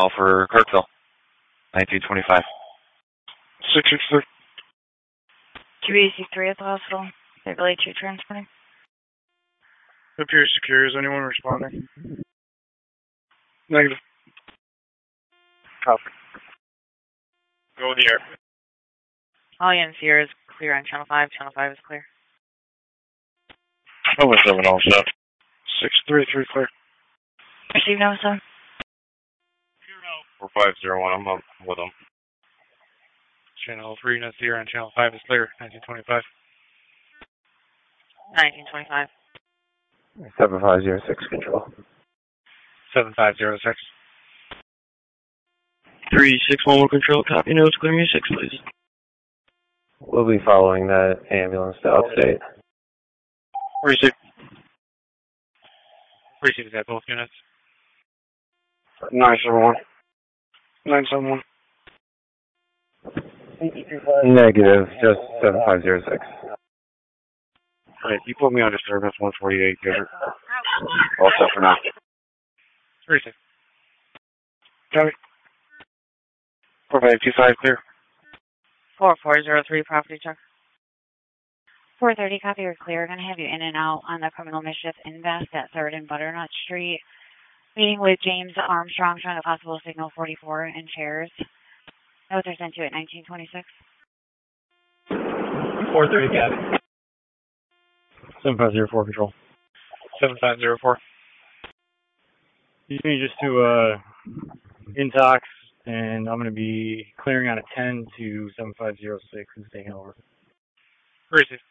call for Kirkville, 1925. 663. QBC3 at the hospital. They relate to transporting. Appears secure. Is anyone responding? Negative. Copy. Go in the air. All units here is clear on Channel 5. Channel 5 is clear. Over 7 all set. 633 clear. Receive no, sir. 4501, I'm up with them. Channel 3 units here on Channel 5 is clear, 1925. 1925. 7506 control. 7506. 3611 control, copy, notes, clear me 6, please. We'll be following that ambulance to upstate. Receive. Receive is at both units. 971. 971. Negative, just 7506. Alright, you put me on disturbance 148, Desert. All set for now. Receive. Copy. 4525 clear. 4403, property check. 430, copy, you're clear. Going to have you in and out on the criminal mischief invest at 3rd and Butternut Street. Meeting with James Armstrong, showing a possible signal 44 in chairs. Notes are sent to you at 1926. 430, copy. 7504 control. 7504. You need just to intox, and I'm going to be clearing on a 10 to 7506 and staying over. Receive.